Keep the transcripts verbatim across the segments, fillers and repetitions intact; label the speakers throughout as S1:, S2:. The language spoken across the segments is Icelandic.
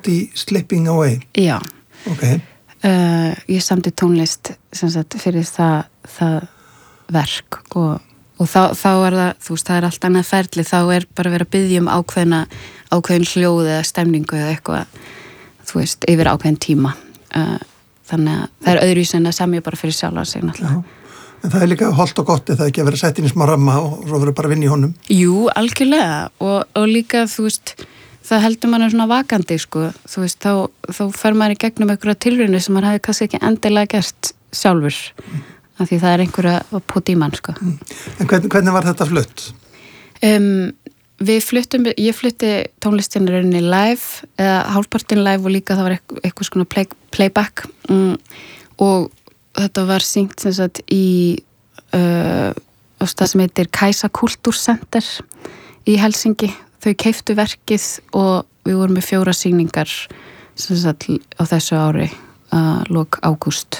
S1: þátt í Slipping Away?
S2: Já.
S1: Ok.
S2: Uh, ég samdi tónlist sem sagt fyrir það, það verk og, og þá, þá er það, þú veist, það er allt annað ferli, þá er bara verið að biðja um ákveðna, ákveðin hljóð eða stemningu eða eitthvað, þú veist, yfir ákveðin tíma. Uh, þannig að það er öðruvísi en að semja bara fyrir sjálfa sig náttúrulega.
S1: Já. En það er líka holdt og gott eða ekki að vera sett inn í smá ramma og svo verður bara að vinna í honum?
S2: Jú, algjörlega og, og líka, þú veist, það heldur mann svona vakandi, sko, þú veist, þá, þá fer maður í gegnum einhverja tilraunir sem maður hefði kannski ekki endilega gert sjálfur, mm. af því það er einhverja að pota í mann, sko.
S1: Mm. En hvernig, hvernig var þetta flutt?
S2: Um, við fluttum, ég flutti tónlistin rauninni live, eða hálfpartin live og líka það var eitthvað svona play, playback um, og þetta var syngt sem sagt í uh, á stað sem heitir Kajsa Kulturcenter í Helsingi. Þau keyptu verkið og við vorum með fjóra sýningar sem sagt á þessu ári uh, lok ágúst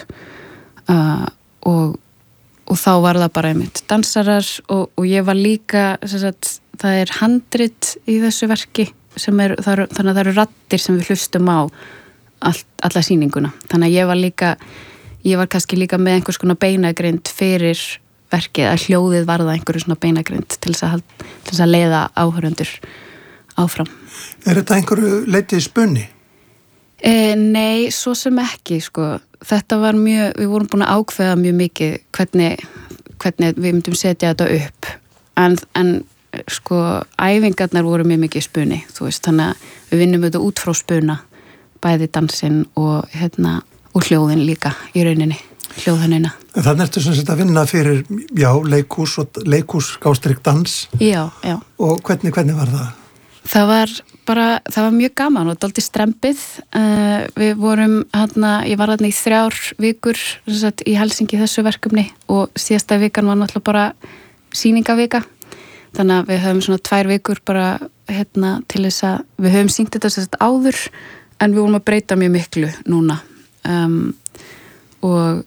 S2: uh, og, og þá var það bara einmitt dansarar og, og ég var líka sem sagt, það er handrit í þessu verki sem er, það eru, þannig að það eru raddir sem við hlustum á all, alla sýninguna, þannig að ég var líka ég var kannski líka með einhvers konar beinagrind fyrir verkið, að hljóðið varða einhverju svona beinagrind til þess að, til þess að leiða áhörundur áfram.
S1: Er þetta einhverju leitið spunni?
S2: E, nei, svo sem ekki, sko. Þetta var mjög, við vorum búin að ákveða mjög mikið hvernig, hvernig við myndum setja þetta upp. En, en sko, æfingarnar voru mjög mikið spunni, þú veist, þannig að við vinnum þetta út frá spuna, bæði dansinn og, hérna, og hljóðin líka í rauninni. Hljóðhönnina.
S1: Þannig ertu sem sagt að vinna fyrir, já, leikús og leikús gástrík dans.
S2: Já, já. Og
S1: hvernig, hvernig var það?
S2: Það var bara, það var mjög gaman og dálítið strempið. Uh, við vorum hérna, ég var hérna í þrjár vikur sem sagt, í Helsingi þessu verkefni og síðasta vikan var náttúrulega bara sýningavika. Þannig að við höfum svona tvær vikur bara hérna til þess að við höfum sýnt þetta sem sagt áður en við vorum að breyta mjög miklu núna. Um, og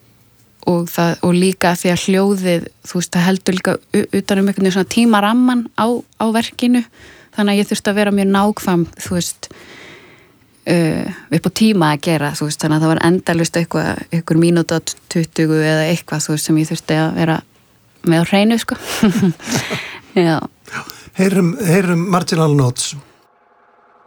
S2: Og, það, og líka því að hljóðið, þú veist, það heldur líka utan um einhvern veginn svona tímaramman á, á verkinu, þannig að ég þurfti að vera mjög nákvæm, þú veist, uh, upp á tíma að gera, þú veist, þannig að það var endalaust eitthvað, einhver mínúta tuttugu eða eitthvað, þú veist, sem ég þurfti að vera með á hreinu, sko. Já.
S1: Heyrum, heyrum Marginal Notes.